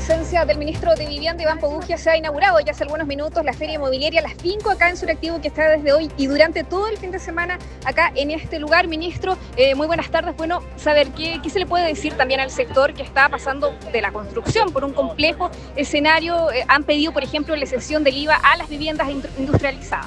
presencia del ministro de Vivienda, Iván Pedugia, se ha inaugurado ya hace algunos minutos la Feria Inmobiliaria Las Finco acá en Suractivo, que está desde hoy y durante todo el fin de semana acá en este lugar. Ministro, muy buenas tardes. Bueno, saber qué se le puede decir también al sector que está pasando de la construcción por un complejo escenario. Han pedido, por ejemplo, la exención del IVA a las viviendas industrializadas.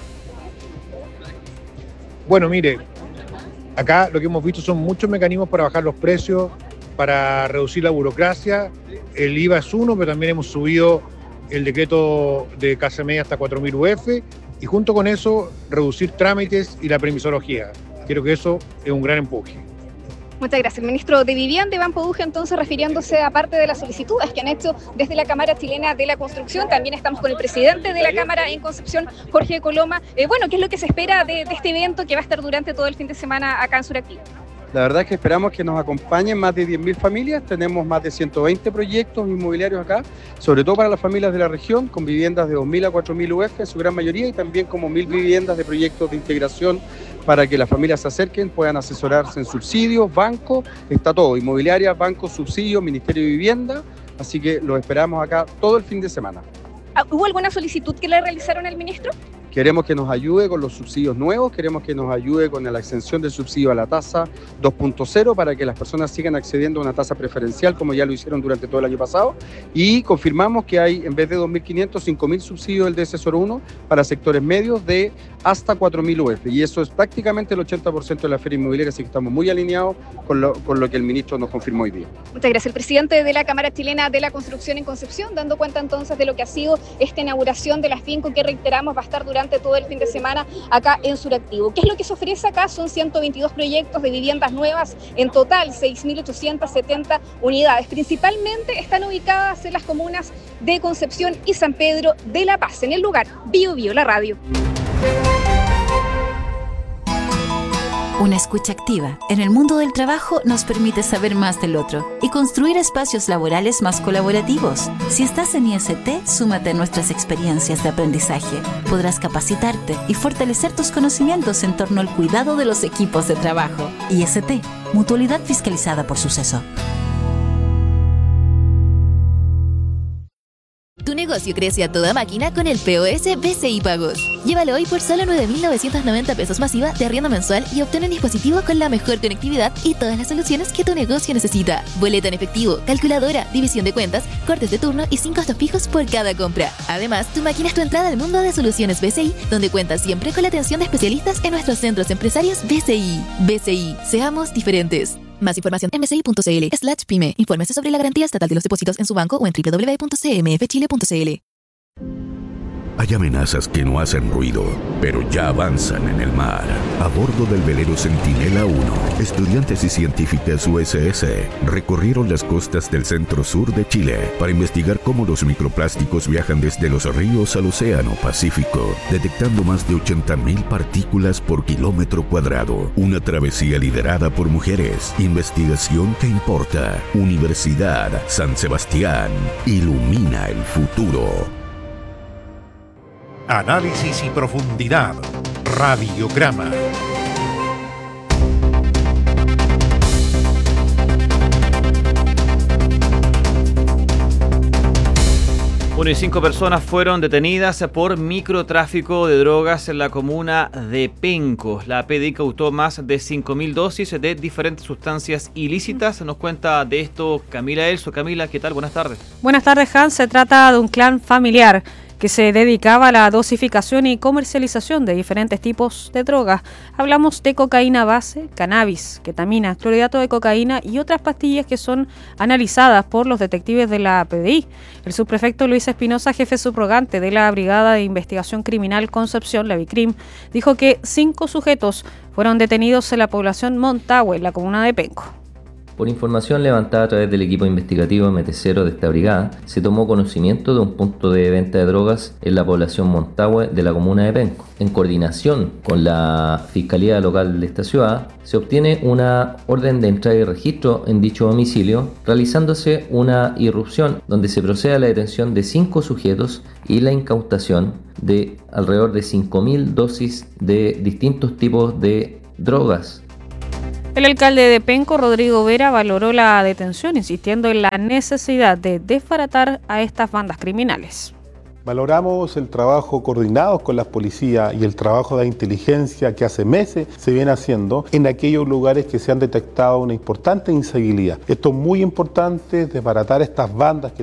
Bueno, mire, acá lo que hemos visto son muchos mecanismos para bajar los precios, para reducir la burocracia. El IVA es uno, pero también hemos subido el decreto de clase media hasta 4.000 UF y junto con eso reducir trámites y la permisología. Creo que eso es un gran empuje. Muchas gracias. El ministro de Vivienda, Iván Pedugia, entonces refiriéndose a parte de las solicitudes que han hecho desde la Cámara Chilena de la Construcción. También estamos con el presidente de la Cámara en Concepción, Jorge Coloma. Bueno, ¿qué es lo que se espera de este evento que va a estar durante todo el fin de semana acá en Suractivo? La verdad es que esperamos que nos acompañen más de 10.000 familias. Tenemos más de 120 proyectos inmobiliarios acá, sobre todo para las familias de la región, con viviendas de 2.000 a 4.000 UF en su gran mayoría y también como 1.000 viviendas de proyectos de integración para que las familias se acerquen, puedan asesorarse en subsidios, bancos, está todo, inmobiliaria, bancos, subsidios, Ministerio de Vivienda, así que los esperamos acá todo el fin de semana. ¿Hubo alguna solicitud que le realizaron al ministro? Queremos que nos ayude con los subsidios nuevos, queremos que nos ayude con la exención del subsidio a la tasa 2.0 para que las personas sigan accediendo a una tasa preferencial como ya lo hicieron durante todo el año pasado y confirmamos que hay en vez de 2.500, 5.000 subsidios del DS 01 para sectores medios de hasta 4.000 UF y eso es prácticamente el 80% de la feria inmobiliaria, así que estamos muy alineados con lo que el ministro nos confirmó hoy día. Muchas gracias. El presidente de la Cámara Chilena de la Construcción en Concepción, dando cuenta entonces de lo que ha sido esta inauguración de Las Finco, que reiteramos va a estar durante todo el fin de semana acá en Suractivo. ¿Qué es lo que se ofrece acá? Son 122 proyectos de viviendas nuevas, en total 6.870 unidades. Principalmente están ubicadas en las comunas de Concepción y San Pedro de la Paz, en el lugar Bio Bio, la radio. Una escucha activa en el mundo del trabajo nos permite saber más del otro y construir espacios laborales más colaborativos. Si estás en IST, súmate a nuestras experiencias de aprendizaje. Podrás capacitarte y fortalecer tus conocimientos en torno al cuidado de los equipos de trabajo. IST, Mutualidad Fiscalizada por Suceso. Tu negocio crece a toda máquina con el POS BCI Pagos. Llévalo hoy por solo 9.990 pesos masiva de arriendo mensual y obtén un dispositivo con la mejor conectividad y todas las soluciones que tu negocio necesita. Boleta en efectivo, calculadora, división de cuentas, cortes de turno y 5 costos fijos por cada compra. Además, tu máquina es tu entrada al mundo de soluciones BCI, donde cuentas siempre con la atención de especialistas en nuestros centros empresarios BCI. BCI, seamos diferentes. Más información en bci.cl/pyme. Infórmese sobre la garantía estatal de los depósitos en su banco o en www.cmfchile.cl. Hay amenazas que no hacen ruido, pero ya avanzan en el mar. A bordo del velero Centinela 1, estudiantes y científicas USS recorrieron las costas del centro-sur de Chile para investigar cómo los microplásticos viajan desde los ríos al océano Pacífico, detectando más de 80.000 partículas por kilómetro cuadrado. Una travesía liderada por mujeres. Investigación que importa. Universidad San Sebastián. Ilumina el futuro. Análisis y profundidad. Radiograma. Bueno, y 5 personas fueron detenidas por microtráfico de drogas en la comuna de Penco. La PDI incautó más de 5.000 dosis de diferentes sustancias ilícitas. Nos cuenta de esto Camila Elso. Camila, ¿qué tal? Buenas tardes. Buenas tardes, Hans. Se trata de un clan familiar que se dedicaba a la dosificación y comercialización de diferentes tipos de drogas. Hablamos de cocaína base, cannabis, ketamina, clorhidrato de cocaína y otras pastillas que son analizadas por los detectives de la PDI. El subprefecto Luis Espinosa, jefe subrogante de la Brigada de Investigación Criminal Concepción, la BICRIM, dijo que 5 sujetos fueron detenidos en la población Montahue, en la comuna de Penco. Por información levantada a través del equipo investigativo MT0 de esta brigada, se tomó conocimiento de un punto de venta de drogas en la población Montahue de la comuna de Penco. En coordinación con la Fiscalía Local de esta ciudad, se obtiene una orden de entrada y registro en dicho domicilio, realizándose una irrupción donde se procede a la detención de 5 sujetos y la incautación de alrededor de 5.000 dosis de distintos tipos de drogas. El alcalde de Penco, Rodrigo Vera, valoró la detención, insistiendo en la necesidad de desbaratar a estas bandas criminales. Valoramos el trabajo coordinado con las policías y el trabajo de inteligencia que hace meses se viene haciendo en aquellos lugares que se han detectado una importante incivilidad. Esto es muy importante, desbaratar estas bandas que